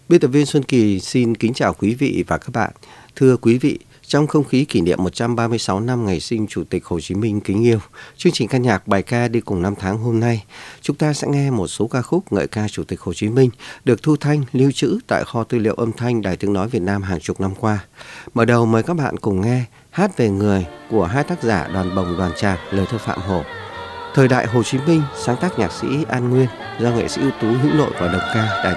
Biên tập viên Xuân Kỳ xin kính chào quý vị và các bạn. Thưa quý vị, trong không khí kỷ niệm 136 năm ngày sinh Chủ tịch Hồ Chí Minh kính yêu, chương trình ca nhạc bài ca đi cùng năm tháng hôm nay, chúng ta sẽ nghe một số ca khúc ngợi ca Chủ tịch Hồ Chí Minh được thu thanh lưu trữ tại kho tư liệu âm thanh Đài Tiếng nói Việt Nam hàng chục năm qua. Mở đầu mời các bạn cùng nghe Hát về người của hai tác giả Đoàn Bồng Đoàn Trạc, lời thơ Phạm Hổ. Thời đại Hồ Chí Minh, sáng tác nhạc sĩ An Nguyên do nghệ sĩ ưu tú Hữu Nội và đồng ca Đài